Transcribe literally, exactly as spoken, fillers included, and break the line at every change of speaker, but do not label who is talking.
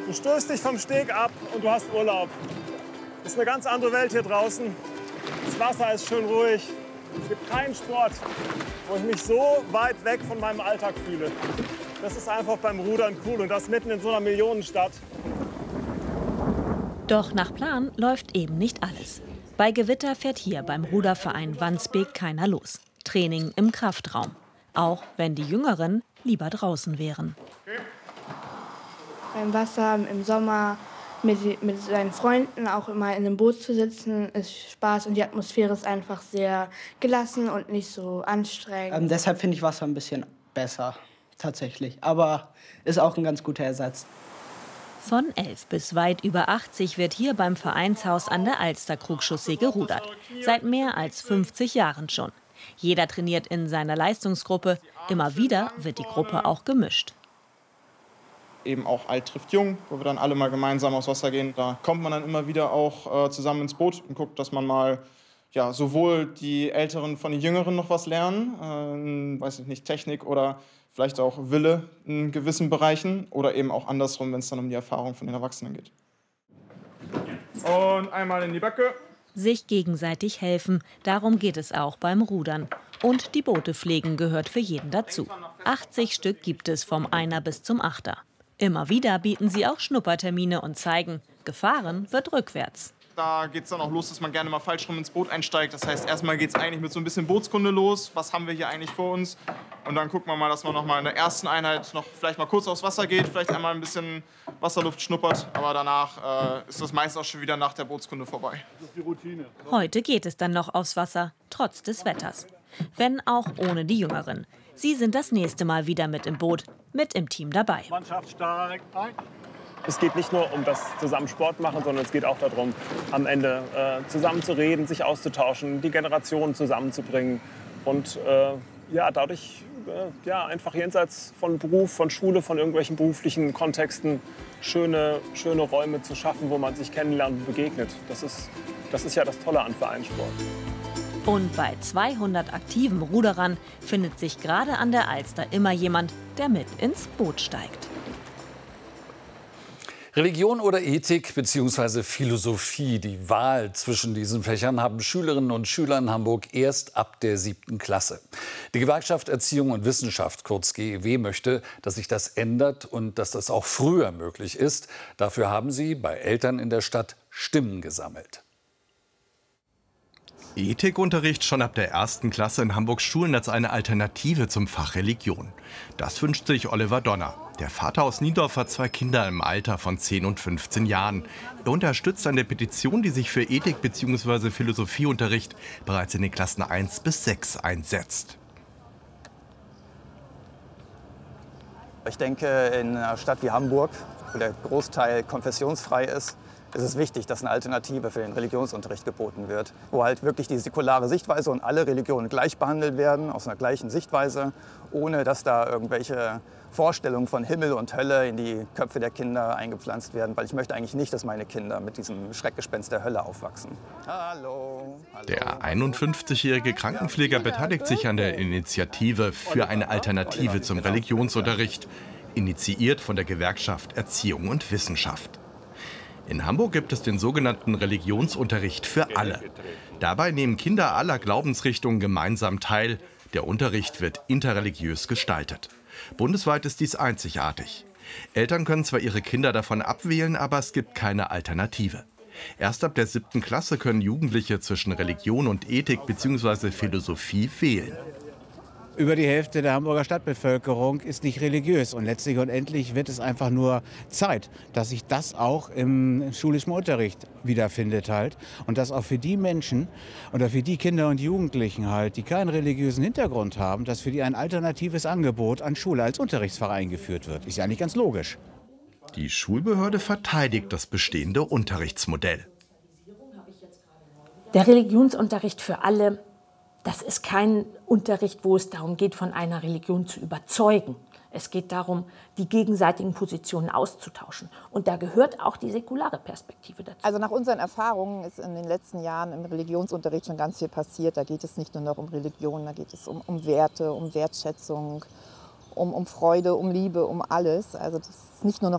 Du stößt dich vom Steg ab und du hast Urlaub. Es ist eine ganz andere Welt hier draußen. Das Wasser ist schön ruhig. Es gibt keinen Sport, wo ich mich so weit weg von meinem Alltag fühle. Das ist einfach beim Rudern cool und das mitten in so einer Millionenstadt.
Doch nach Plan läuft eben nicht alles. Bei Gewitter fährt hier beim Ruderverein Wandsbek keiner los. Training im Kraftraum. Auch wenn die Jüngeren lieber draußen wären.
Beim Wasser im Sommer mit, mit seinen Freunden auch immer in einem Boot zu sitzen, ist Spaß und die Atmosphäre ist einfach sehr gelassen und nicht so anstrengend.
Ähm, deshalb finde ich Wasser ein bisschen besser, tatsächlich. Aber ist auch ein ganz guter Ersatz.
Von elf bis weit über achtzig wird hier beim Vereinshaus an der Alster-Krugchaussee gerudert. Seit mehr als fünfzig Jahren schon. Jeder trainiert in seiner Leistungsgruppe. Immer wieder wird die Gruppe auch gemischt.
Eben auch alt trifft jung, wo wir dann alle mal gemeinsam aufs Wasser gehen. Da kommt man dann immer wieder auch äh, zusammen ins Boot und guckt, dass man mal ja, sowohl die Älteren von den Jüngeren noch was lernen, äh, weiß ich nicht, Technik oder vielleicht auch Wille in gewissen Bereichen oder eben auch andersrum, wenn es dann um die Erfahrung von den Erwachsenen geht. Und einmal in die Böcke.
Sich gegenseitig helfen, darum geht es auch beim Rudern. Und die Boote pflegen gehört für jeden dazu. achtzig Stück gibt es vom Einer bis zum Achter. Immer wieder bieten sie auch Schnuppertermine und zeigen, gefahren wird rückwärts.
Da geht es dann auch los, dass man gerne mal falsch rum ins Boot einsteigt. Das heißt, erstmal geht es eigentlich mit so ein bisschen Bootskunde los. Was haben wir hier eigentlich vor uns? Und dann gucken wir mal, dass man noch mal in der ersten Einheit noch vielleicht mal kurz aufs Wasser geht, vielleicht einmal ein bisschen Wasserluft schnuppert. Aber danach äh, ist das meist auch schon wieder nach der Bootskunde vorbei.
Das ist die Routine.
Heute geht es dann noch aufs Wasser, trotz des Wetters. Wenn auch ohne die Jüngeren. Sie sind das nächste Mal wieder mit im Boot, mit im Team dabei.
Mannschaft stark ein. Es geht nicht nur um das zusammen Sport machen, sondern es geht auch darum, am Ende äh, zusammen zu reden, sich auszutauschen, die Generationen zusammenzubringen und äh, ja, dadurch äh, ja, einfach jenseits von Beruf, von Schule, von irgendwelchen beruflichen Kontexten schöne, schöne Räume zu schaffen, wo man sich kennenlernt und begegnet. Das ist, das ist ja das Tolle an Vereinssport.
Und bei zweihundert aktiven Ruderern findet sich gerade an der Alster immer jemand, der mit ins Boot steigt.
Religion oder Ethik bzw. Philosophie, die Wahl zwischen diesen Fächern haben Schülerinnen und Schüler in Hamburg erst ab der siebten Klasse. Die Gewerkschaft Erziehung und Wissenschaft, kurz G E W, möchte, dass sich das ändert und dass das auch früher möglich ist. Dafür haben sie bei Eltern in der Stadt Stimmen gesammelt.
Ethikunterricht schon ab der ersten Klasse in Hamburgs Schulen als eine Alternative zum Fach Religion. Das wünscht sich Oliver Donner. Der Vater aus Niendorf hat zwei Kinder im Alter von zehn und fünfzehn Jahren. Er unterstützt eine Petition, die sich für Ethik- bzw. Philosophieunterricht bereits in den Klassen eins bis sechs einsetzt.
Ich denke, in einer Stadt wie Hamburg, wo der Großteil konfessionsfrei ist, ist es wichtig, dass eine Alternative für den Religionsunterricht geboten wird, wo halt wirklich die säkulare Sichtweise und alle Religionen gleich behandelt werden, aus einer gleichen Sichtweise, ohne dass da irgendwelche Vorstellungen von Himmel und Hölle in die Köpfe der Kinder eingepflanzt werden, weil ich möchte eigentlich nicht, dass meine Kinder mit diesem Schreckgespenst der Hölle aufwachsen. Hallo, hallo.
Der einundfünfzigjährige Krankenpfleger beteiligt sich an der Initiative für eine Alternative zum Religionsunterricht, initiiert von der Gewerkschaft Erziehung und Wissenschaft. In Hamburg gibt es den sogenannten Religionsunterricht für alle. Dabei nehmen Kinder aller Glaubensrichtungen gemeinsam teil. Der Unterricht wird interreligiös gestaltet. Bundesweit ist dies einzigartig. Eltern können zwar ihre Kinder davon abwählen, aber es gibt keine Alternative. Erst ab der siebten Klasse können Jugendliche zwischen Religion und Ethik bzw. Philosophie wählen.
Über die Hälfte der Hamburger Stadtbevölkerung ist nicht religiös. Und letztlich und endlich wird es einfach nur Zeit, dass sich das auch im schulischen Unterricht wiederfindet halt. Und dass auch für die Menschen oder für die Kinder und Jugendlichen halt, die keinen religiösen Hintergrund haben, dass für die ein alternatives Angebot an Schule als Unterrichtsfach eingeführt wird. Ist ja nicht ganz logisch.
Die Schulbehörde verteidigt das bestehende Unterrichtsmodell.
Der Religionsunterricht für alle, das ist kein Unterricht, wo es darum geht, von einer Religion zu überzeugen. Es geht darum, die gegenseitigen Positionen auszutauschen. Und da gehört auch die säkulare Perspektive dazu.
Also nach unseren Erfahrungen ist in den letzten Jahren im Religionsunterricht schon ganz viel passiert. Da geht es nicht nur noch um Religion, da geht es um, um Werte, um Wertschätzung, um, um Freude, um Liebe, um alles. Also das ist nicht nur noch